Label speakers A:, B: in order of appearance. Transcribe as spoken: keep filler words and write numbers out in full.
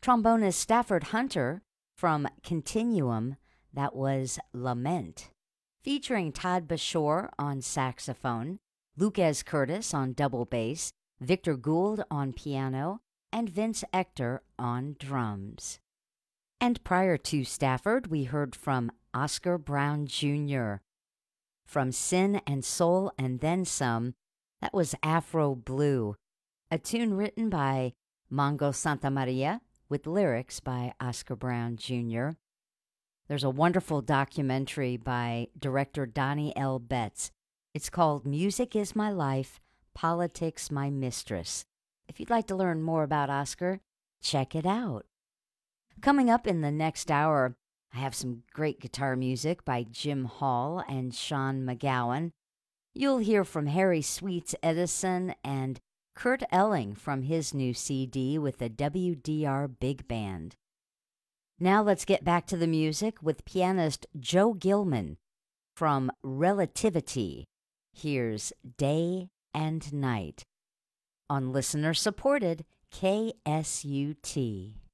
A: Trombonist Stafford Hunter from Continuum, that was Lament, featuring Todd Bashore on saxophone, Lucas Curtis on double bass, Victor Gould on piano, and Vince Ector on drums. And prior to Stafford, we heard from Oscar Brown Junior From Sin and Soul and Then Some, that was Afro Blue, a tune written by Mongo Santamaria with lyrics by Oscar Brown Junior There's a wonderful documentary by director Donnie L. Betts. It's called Music is My Life, Politics My Mistress. If you'd like to learn more about Oscar, check it out. Coming up in the next hour, I have some great guitar music by Jim Hall and Sean McGowan. You'll hear from Harry Sweets Edison and Kurt Elling from his new C D with the W D R Big Band. Now let's get back to the music with pianist Joe Gilman from Relativity. Here's Day and Night on listener-supported K S U T.